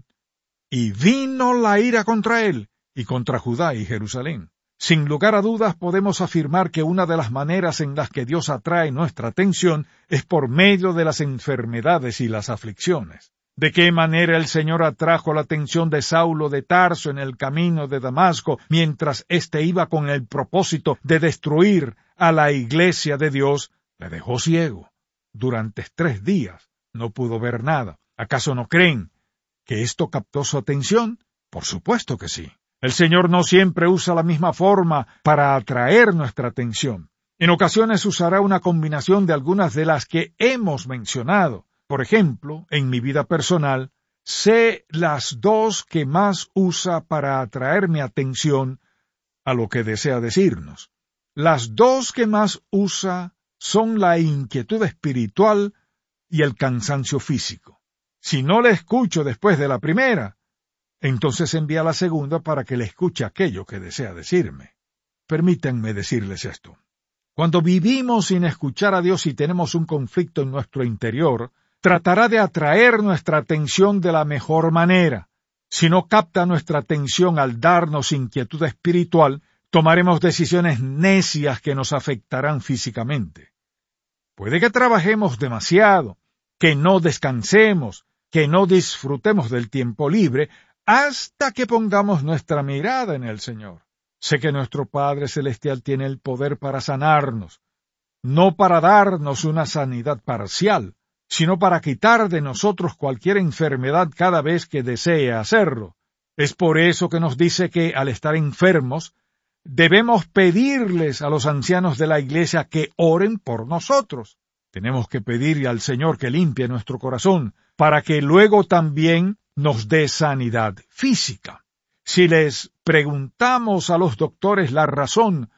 y vino la ira contra él, y contra Judá y Jerusalén. Sin lugar a dudas podemos afirmar que una de las maneras en las que Dios atrae nuestra atención es por medio de las enfermedades y las aflicciones. ¿De qué manera el Señor atrajo la atención de Saulo de Tarso en el camino de Damasco, mientras éste iba con el propósito de destruir a la iglesia de Dios? Le dejó ciego. Durante tres días no pudo ver nada. ¿Acaso no creen que esto captó su atención? Por supuesto que sí. El Señor no siempre usa la misma forma para atraer nuestra atención. En ocasiones usará una combinación de algunas de las que hemos mencionado. Por ejemplo, en mi vida personal, sé las dos que más usa para atraer mi atención a lo que desea decirnos. Las dos que más usa son la inquietud espiritual y el cansancio físico. Si no le escucho después de la primera, entonces envía la segunda para que le escuche aquello que desea decirme. Permítanme decirles esto. Cuando vivimos sin escuchar a Dios y tenemos un conflicto en nuestro interior, tratará de atraer nuestra atención de la mejor manera. Si no capta nuestra atención al darnos inquietud espiritual, tomaremos decisiones necias que nos afectarán físicamente. Puede que trabajemos demasiado, que no descansemos, que no disfrutemos del tiempo libre, hasta que pongamos nuestra mirada en el Señor. Sé que nuestro Padre Celestial tiene el poder para sanarnos, no para darnos una sanidad parcial, sino para quitar de nosotros cualquier enfermedad cada vez que desee hacerlo. Es por eso que nos dice que, al estar enfermos, debemos pedirles a los ancianos de la iglesia que oren por nosotros. Tenemos que pedirle al Señor que limpie nuestro corazón, para que luego también nos dé sanidad física. Si les preguntamos a los doctores la razón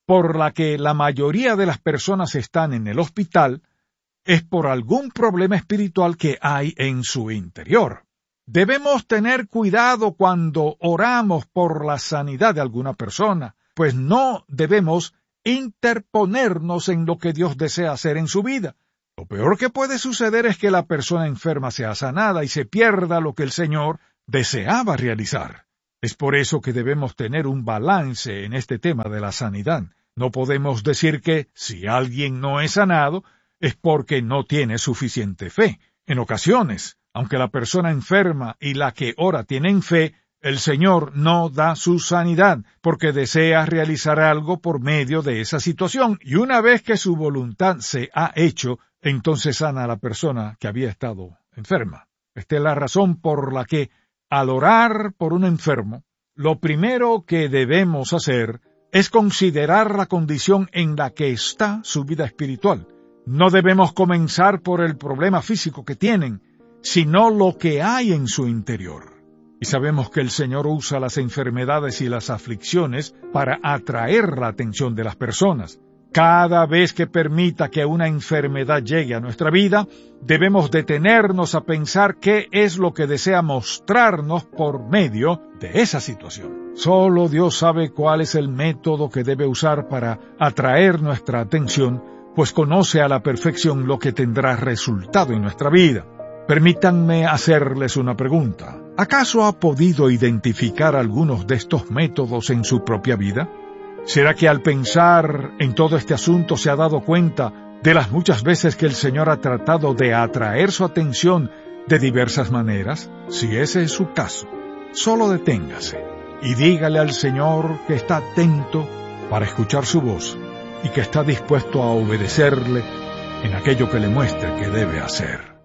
por la que la mayoría de las personas están en el hospital es por algún problema espiritual que hay en su interior. Debemos tener cuidado cuando oramos por la sanidad de alguna persona, pues no debemos interponernos en lo que Dios desea hacer en su vida. Lo peor que puede suceder es que la persona enferma sea sanada y se pierda lo que el Señor deseaba realizar. Es por eso que debemos tener un balance en este tema de la sanidad. No podemos decir que si alguien no es sanado es porque no tiene suficiente fe. En ocasiones, aunque la persona enferma y la que ora tienen fe, el Señor no da su sanidad, porque desea realizar algo por medio de esa situación, y una vez que su voluntad se ha hecho, entonces sana a la persona que había estado enferma. Esta es la razón por la que, al orar por un enfermo, lo primero que debemos hacer es considerar la condición en la que está su vida espiritual. No debemos comenzar por el problema físico que tienen, sino lo que hay en su interior. Y sabemos que el Señor usa las enfermedades y las aflicciones para atraer la atención de las personas. Cada vez que permita que una enfermedad llegue a nuestra vida, debemos detenernos a pensar qué es lo que desea mostrarnos por medio de esa situación. Solo Dios sabe cuál es el método que debe usar para atraer nuestra atención, pues conoce a la perfección lo que tendrá resultado en nuestra vida. Permítanme hacerles una pregunta. ¿Acaso ha podido identificar algunos de estos métodos en su propia vida? ¿Será que al pensar en todo este asunto se ha dado cuenta de las muchas veces que el Señor ha tratado de atraer su atención de diversas maneras? Si ese es su caso, solo deténgase y dígale al Señor que está atento para escuchar su voz y que está dispuesto a obedecerle en aquello que le muestre que debe hacer.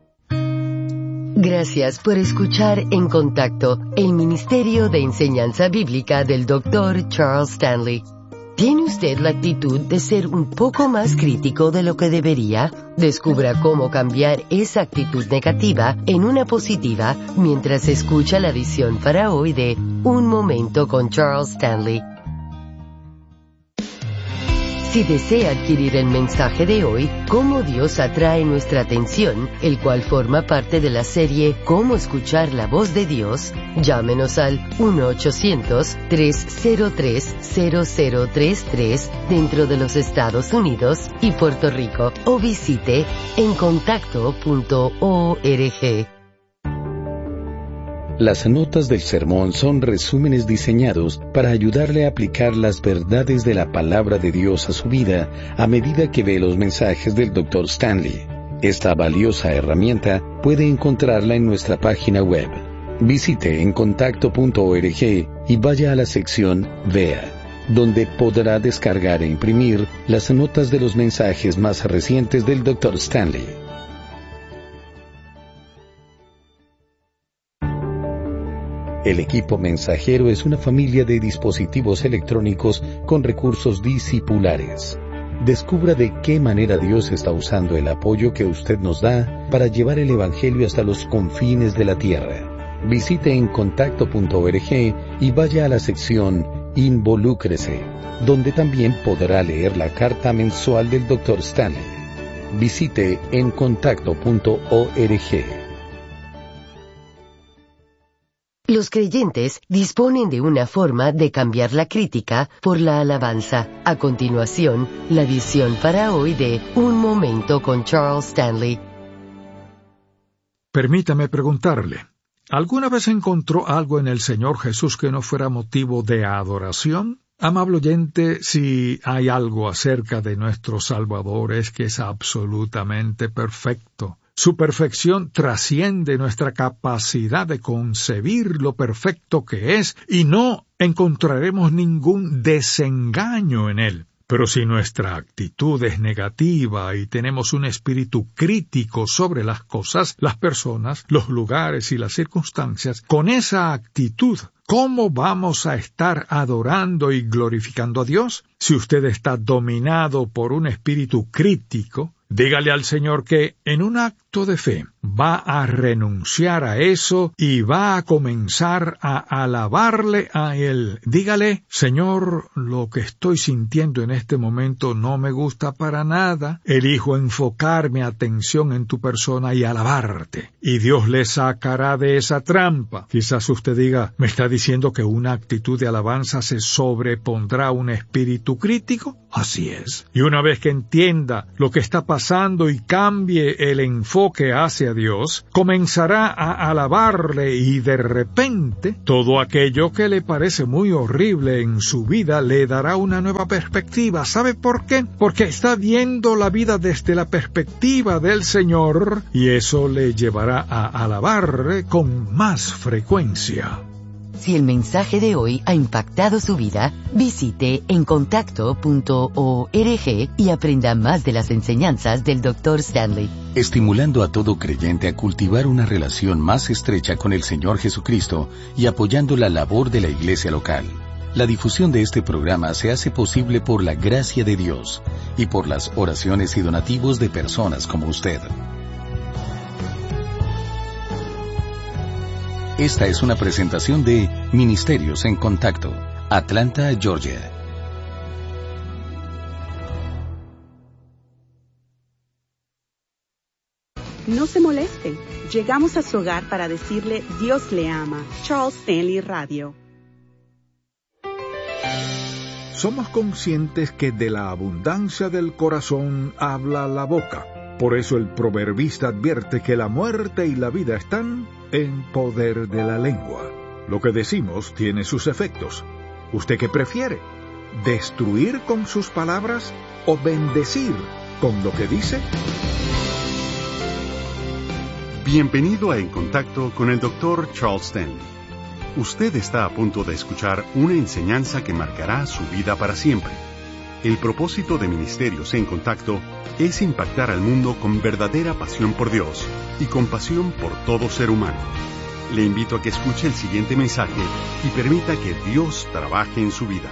Gracias por escuchar En Contacto, el Ministerio de Enseñanza Bíblica del doctor Charles Stanley. ¿Tiene usted la actitud de ser un poco más crítico de lo que debería? Descubra cómo cambiar esa actitud negativa en una positiva mientras escucha la edición para hoy de Un Momento con Charles Stanley. Si desea adquirir el mensaje de hoy, Cómo Dios atrae nuestra atención, el cual forma parte de la serie Cómo escuchar la voz de Dios, llámenos al uno ochocientos, tres cero tres, cero cero tres tres dentro de los Estados Unidos y Puerto Rico o visite en contacto punto org. Las notas del sermón son resúmenes diseñados para ayudarle a aplicar las verdades de la palabra de Dios a su vida a medida que ve los mensajes del doctor Stanley. Esta valiosa herramienta puede encontrarla en nuestra página web. Visite en contacto punto org y vaya a la sección Vea, donde podrá descargar e imprimir las notas de los mensajes más recientes del doctor Stanley. El equipo mensajero es una familia de dispositivos electrónicos con recursos discipulares. Descubra de qué manera Dios está usando el apoyo que usted nos da para llevar el Evangelio hasta los confines de la tierra. Visite en contacto punto org y vaya a la sección Involúcrese, donde también podrá leer la carta mensual del doctor Stanley. Visite en contacto punto org. Los creyentes disponen de una forma de cambiar la crítica por la alabanza. A continuación, la edición para hoy de Un Momento con Charles Stanley. Permítame preguntarle, ¿alguna vez encontró algo en el Señor Jesús que no fuera motivo de adoración? Amable oyente, si hay algo acerca de nuestro Salvador es que es absolutamente perfecto. Su perfección trasciende nuestra capacidad de concebir lo perfecto que es, y no encontraremos ningún desengaño en él. Pero si nuestra actitud es negativa y tenemos un espíritu crítico sobre las cosas, las personas, los lugares y las circunstancias, con esa actitud, ¿cómo vamos a estar adorando y glorificando a Dios? Si usted está dominado por un espíritu crítico, dígale al Señor que, en un acto de fe, va a renunciar a eso y va a comenzar a alabarle a Él. Dígale: Señor, lo que estoy sintiendo en este momento no me gusta para nada. Elijo enfocar mi atención en tu persona y alabarte. Y Dios le sacará de esa trampa. Quizás usted diga: ¿me está diciendo que una actitud de alabanza se sobrepondrá a un espíritu crítico? Así es. Y una vez que entienda lo que está pasando y cambie el enfoque hacia Dios, comenzará a alabarle, y de repente todo aquello que le parece muy horrible en su vida le dará una nueva perspectiva. ¿Sabe por qué? Porque está viendo la vida desde la perspectiva del Señor, y eso le llevará a alabarle con más frecuencia. Si el mensaje de hoy ha impactado su vida, visite encontacto punto org y aprenda más de las enseñanzas del doctor Stanley. Estimulando a todo creyente a cultivar una relación más estrecha con el Señor Jesucristo y apoyando la labor de la iglesia local. La difusión de este programa se hace posible por la gracia de Dios y por las oraciones y donativos de personas como usted. Esta es una presentación de Ministerios en Contacto, Atlanta, Georgia. No se moleste. Llegamos a su hogar para decirle Dios le ama. Charles Stanley Radio. Somos conscientes que de la abundancia del corazón habla la boca. Por eso el proverbista advierte que la muerte y la vida están en poder de la lengua. Lo que decimos tiene sus efectos. ¿Usted qué prefiere? ¿Destruir con sus palabras o bendecir con lo que dice? Bienvenido a En Contacto con el doctor Charles Stanley. Usted está a punto de escuchar una enseñanza que marcará su vida para siempre. El propósito de Ministerios en Contacto es impactar al mundo con verdadera pasión por Dios y compasión por todo ser humano. Le invito a que escuche el siguiente mensaje y permita que Dios trabaje en su vida.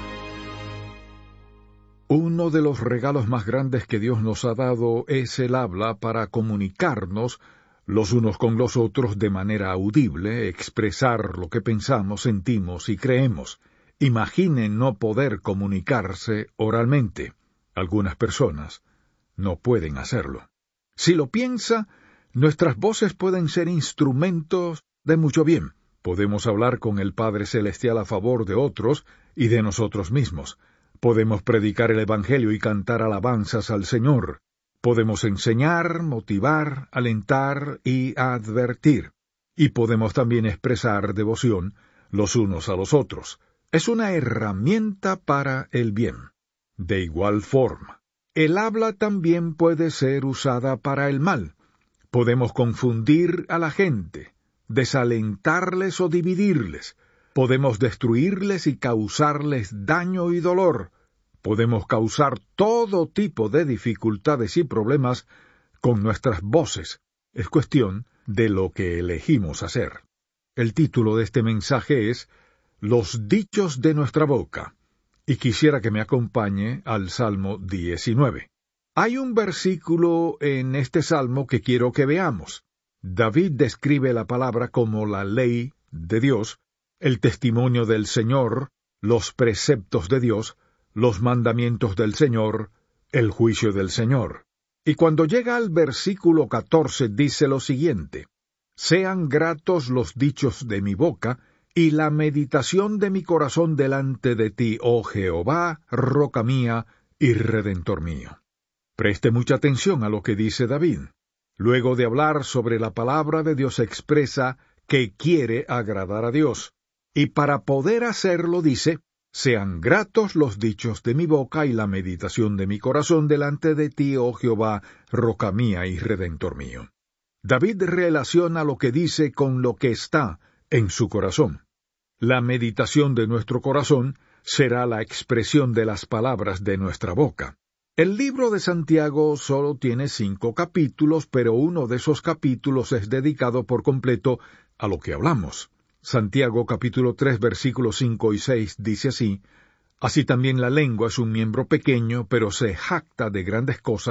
Uno de los regalos más grandes que Dios nos ha dado es el habla para comunicarnos los unos con los otros de manera audible, expresar lo que pensamos, sentimos y creemos. Imagine no poder comunicarse oralmente. Algunas personas no pueden hacerlo. Si lo piensa, nuestras voces pueden ser instrumentos de mucho bien. Podemos hablar con el Padre Celestial a favor de otros y de nosotros mismos. Podemos predicar el Evangelio y cantar alabanzas al Señor. Podemos enseñar, motivar, alentar y advertir. Y podemos también expresar devoción los unos a los otros. Es una herramienta para el bien. De igual forma, el habla también puede ser usada para el mal. Podemos confundir a la gente, desalentarles o dividirles. Podemos destruirles y causarles daño y dolor. Podemos causar todo tipo de dificultades y problemas con nuestras voces. Es cuestión de lo que elegimos hacer. El título de este mensaje es Los dichos de nuestra boca, y quisiera que me acompañe al Salmo diecinueve. Hay un versículo en este salmo que quiero que veamos. David describe la palabra como la ley de Dios, el testimonio del Señor, los preceptos de Dios, los mandamientos del Señor, el juicio del Señor. Y cuando llega al versículo catorce dice lo siguiente: Sean gratos los dichos de mi boca, y la meditación de mi corazón delante de ti, oh Jehová, roca mía y redentor mío. Preste mucha atención a lo que dice David. Luego de hablar sobre la palabra de Dios expresa que quiere agradar a Dios. Y para poder hacerlo dice, sean gratos los dichos de mi boca y la meditación de mi corazón delante de ti, oh Jehová, roca mía y redentor mío. David relaciona lo que dice con lo que está en su corazón. La meditación de nuestro corazón será la expresión de las palabras de nuestra boca. El libro de Santiago solo tiene cinco capítulos, pero uno de esos capítulos es dedicado por completo a lo que hablamos. Santiago capítulo tres versículos cinco y seis dice así: Así también la lengua es un miembro pequeño, pero se jacta de grandes cosas.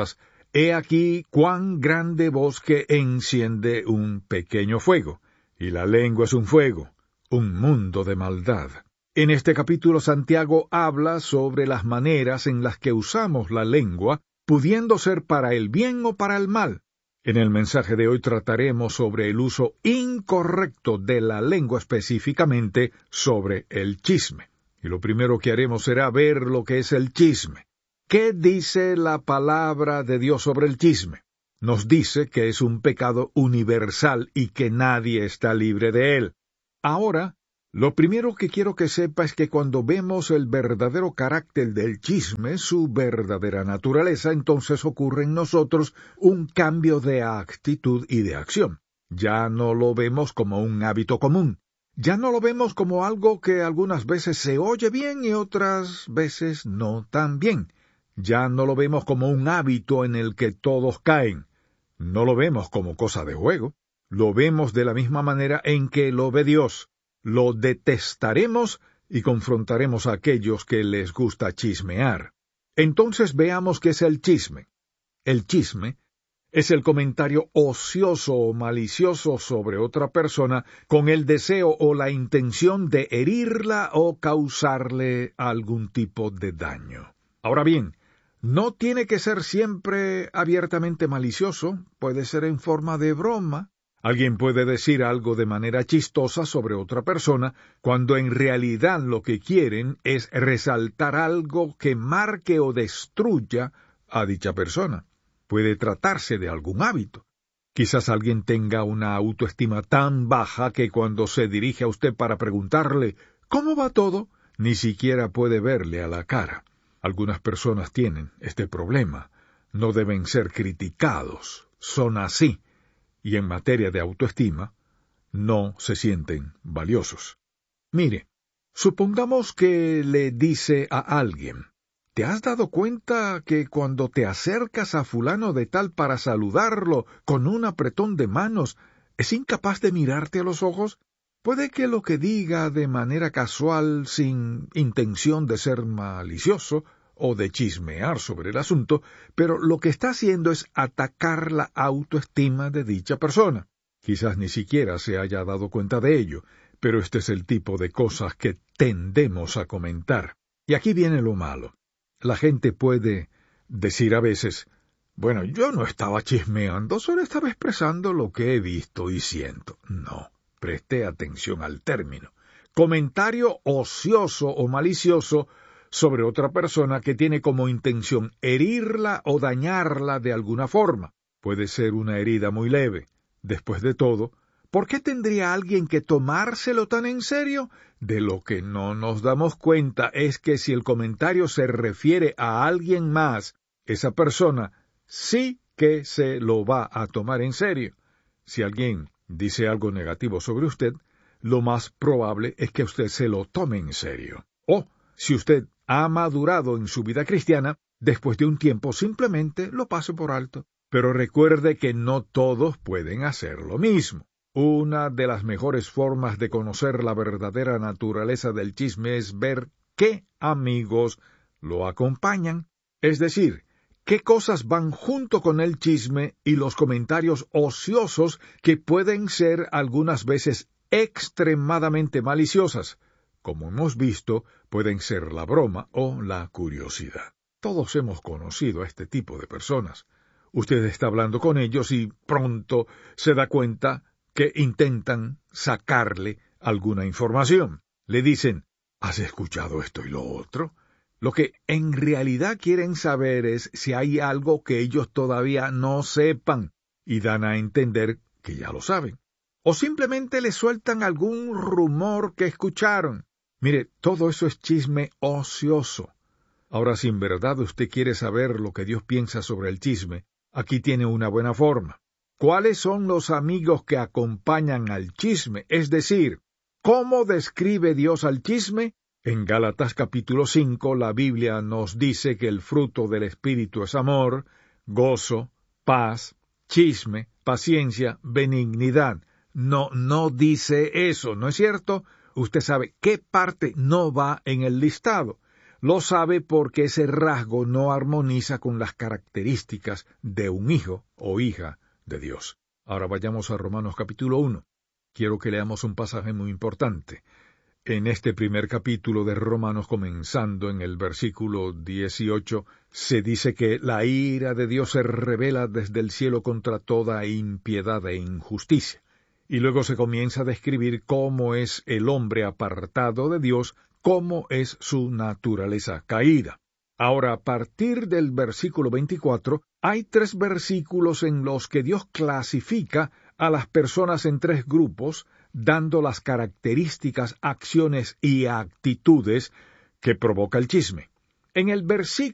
He aquí cuán grande bosque enciende un pequeño fuego, y la lengua es un fuego, un mundo de maldad. En este capítulo Santiago habla sobre las maneras en las que usamos la lengua, pudiendo ser para el bien o para el mal. En el mensaje de hoy trataremos sobre el uso incorrecto de la lengua, específicamente sobre el chisme. Y lo primero que haremos será ver lo que es el chisme. ¿Qué dice la palabra de Dios sobre el chisme? Nos dice que es un pecado universal y que nadie está libre de él. Ahora, lo primero que quiero que sepa es que cuando vemos el verdadero carácter del chisme, su verdadera naturaleza, entonces ocurre en nosotros un cambio de actitud y de acción. Ya no lo vemos como un hábito común. Ya no lo vemos como algo que algunas veces se oye bien y otras veces no tan bien. Ya no lo vemos como un hábito en el que todos caen. No lo vemos como cosa de juego. Lo vemos de la misma manera en que lo ve Dios. Lo detestaremos y confrontaremos a aquellos que les gusta chismear. Entonces veamos qué es el chisme. El chisme es el comentario ocioso o malicioso sobre otra persona con el deseo o la intención de herirla o causarle algún tipo de daño. Ahora bien, no tiene que ser siempre abiertamente malicioso, puede ser en forma de broma. Alguien puede decir algo de manera chistosa sobre otra persona, cuando en realidad lo que quieren es resaltar algo que marque o destruya a dicha persona. Puede tratarse de algún hábito. Quizás alguien tenga una autoestima tan baja que cuando se dirige a usted para preguntarle ¿cómo va todo?, ni siquiera puede verle a la cara. Algunas personas tienen este problema. No deben ser criticados. Son así. Y en materia de autoestima, no se sienten valiosos. Mire, supongamos que le dice a alguien, ¿te has dado cuenta que cuando te acercas a fulano de tal para saludarlo con un apretón de manos, es incapaz de mirarte a los ojos? Puede que lo que diga de manera casual, sin intención de ser malicioso, o de chismear sobre el asunto, pero lo que está haciendo es atacar la autoestima de dicha persona. Quizás ni siquiera se haya dado cuenta de ello, pero este es el tipo de cosas que tendemos a comentar. Y aquí viene lo malo. La gente puede decir a veces, bueno, yo no estaba chismeando, solo estaba expresando lo que he visto y siento. No, preste atención al término. Comentario ocioso o malicioso sobre otra persona que tiene como intención herirla o dañarla de alguna forma. Puede ser una herida muy leve. Después de todo, ¿por qué tendría alguien que tomárselo tan en serio? De lo que no nos damos cuenta es que si el comentario se refiere a alguien más, esa persona sí que se lo va a tomar en serio. Si alguien dice algo negativo sobre usted, lo más probable es que usted se lo tome en serio. O, si usted ha madurado en su vida cristiana, después de un tiempo simplemente lo pase por alto. Pero recuerde que no todos pueden hacer lo mismo. Una de las mejores formas de conocer la verdadera naturaleza del chisme es ver qué amigos lo acompañan. Es decir, qué cosas van junto con el chisme y los comentarios ociosos que pueden ser algunas veces extremadamente maliciosas. Como hemos visto, pueden ser la broma o la curiosidad. Todos hemos conocido a este tipo de personas. Usted está hablando con ellos y pronto se da cuenta que intentan sacarle alguna información. Le dicen, ¿has escuchado esto y lo otro? Lo que en realidad quieren saber es si hay algo que ellos todavía no sepan, y dan a entender que ya lo saben. O simplemente le sueltan algún rumor que escucharon. Mire, todo eso es chisme ocioso. Ahora, si en verdad usted quiere saber lo que Dios piensa sobre el chisme, aquí tiene una buena forma. ¿Cuáles son los amigos que acompañan al chisme? Es decir, ¿cómo describe Dios al chisme? En Gálatas capítulo cinco, la Biblia nos dice que el fruto del Espíritu es amor, gozo, paz, chisme, paciencia, benignidad. No, no dice eso, ¿no es cierto? Usted sabe qué parte no va en el listado. lo sabe porque ese rasgo no armoniza con las características de un hijo o hija de Dios. Ahora vayamos a Romanos capítulo uno. Quiero que leamos un pasaje muy importante. En este primer capítulo de Romanos, comenzando en el versículo dieciocho, se dice que la ira de Dios se revela desde el cielo contra toda impiedad e injusticia. Y luego se comienza a describir cómo es el hombre apartado de Dios, cómo es su naturaleza caída. Ahora, a partir del versículo veinticuatro, hay tres versículos en los que Dios clasifica a las personas en tres grupos, dando las características, acciones y actitudes que provoca el chisme. En el versículo